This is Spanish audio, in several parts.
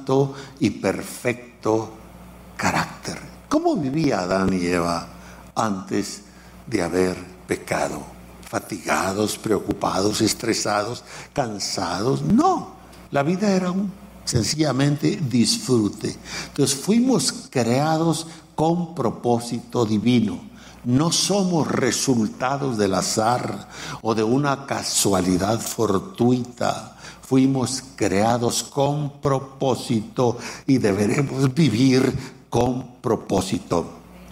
santo y perfecto carácter. ¿Cómo vivía Adán y Eva antes de haber pecado? ¿Fatigados, preocupados, estresados, cansados? No, la vida era sencillamente disfrute. Entonces fuimos creados con propósito divino. No somos resultados del azar o de una casualidad fortuita. Fuimos creados con propósito y deberemos vivir con propósito.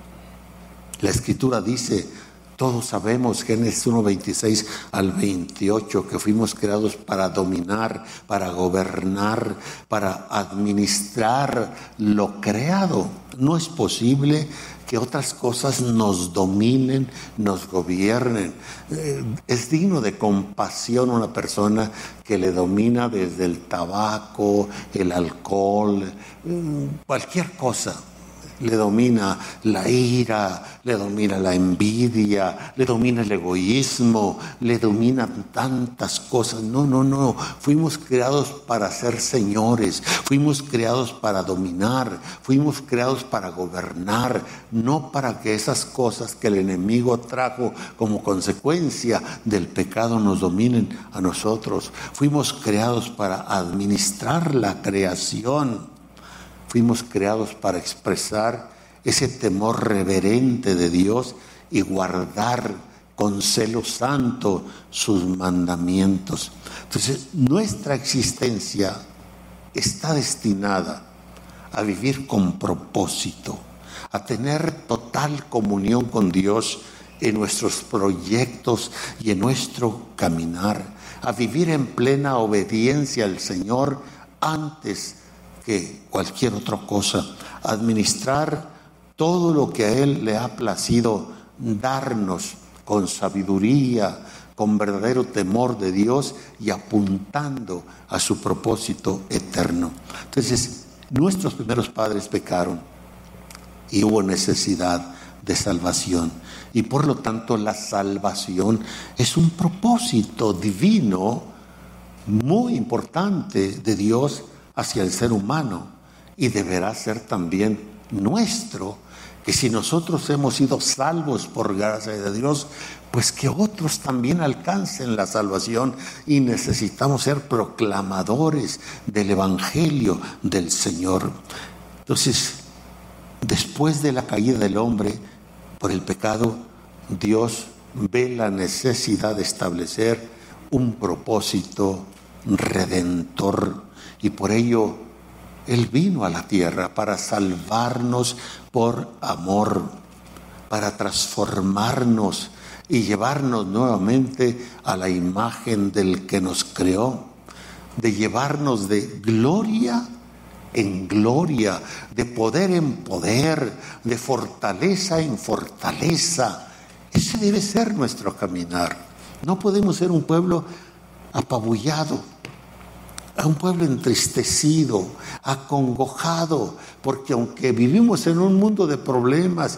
La Escritura dice, todos sabemos, Génesis 1, 26 al 28, que fuimos creados para dominar, para gobernar, para administrar lo creado. No es posible que otras cosas nos dominen, nos gobiernen. Es digno de compasión una persona que le domina desde el tabaco, el alcohol, cualquier cosa. Le domina la ira, le domina la envidia, le domina el egoísmo, le dominan tantas cosas. No. Fuimos creados para ser señores, fuimos creados para dominar, fuimos creados para gobernar, no para que esas cosas que el enemigo trajo como consecuencia del pecado nos dominen a nosotros. Fuimos creados para administrar la creación. Fuimos creados para expresar ese temor reverente de Dios y guardar con celo santo sus mandamientos. Entonces, nuestra existencia está destinada a vivir con propósito, a tener total comunión con Dios en nuestros proyectos y en nuestro caminar, a vivir en plena obediencia al Señor antes que cualquier otra cosa, administrar todo lo que a Él le ha placido darnos con sabiduría, con verdadero temor de Dios y apuntando a su propósito eterno. Entonces, nuestros primeros padres pecaron y hubo necesidad de salvación. Y por lo tanto, la salvación es un propósito divino muy importante de Dios hacia el ser humano, y deberá ser también nuestro, que si nosotros hemos sido salvos por gracia de Dios, pues que otros también alcancen la salvación, y necesitamos ser proclamadores del Evangelio del Señor. Entonces, después de la caída del hombre por el pecado, Dios ve la necesidad de establecer un propósito redentor. Y por ello, Él vino a la tierra para salvarnos por amor, para transformarnos y llevarnos nuevamente a la imagen del que nos creó, de llevarnos de gloria en gloria, de poder en poder, de fortaleza en fortaleza. Ese debe ser nuestro caminar. No podemos ser un pueblo apabullado, a un pueblo entristecido, acongojado, porque aunque vivimos en un mundo de problemas,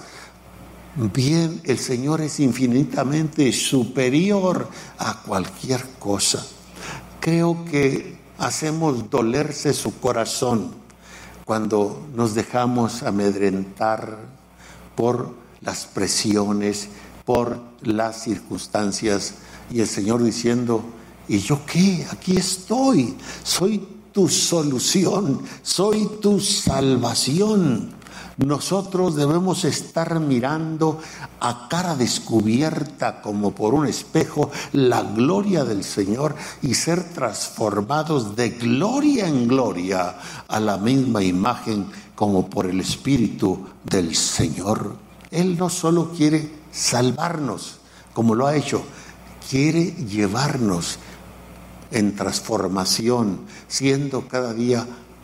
bien, el Señor es infinitamente superior a cualquier cosa. Creo que hacemos dolerse su corazón cuando nos dejamos amedrentar por las presiones, por las circunstancias, y el Señor diciendo: ¿y yo qué? Aquí estoy, soy tu solución, soy tu salvación. Nosotros debemos estar mirando a cara descubierta, como por un espejo, la gloria del Señor, y ser transformados de gloria en gloria a la misma imagen como por el Espíritu del Señor. Él no solo quiere salvarnos, como lo ha hecho, quiere llevarnos en transformación, siendo cada día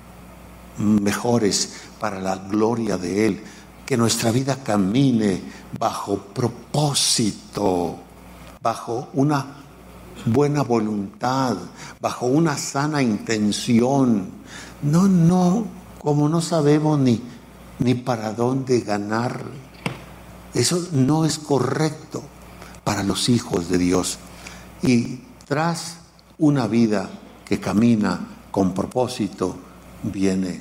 mejores para la gloria de Él. Que nuestra vida camine bajo propósito, bajo una buena voluntad, bajo una sana intención. No, como no sabemos ni para dónde ganar. Eso no es correcto para los hijos de Dios. Y tras una vida que camina con propósito, viene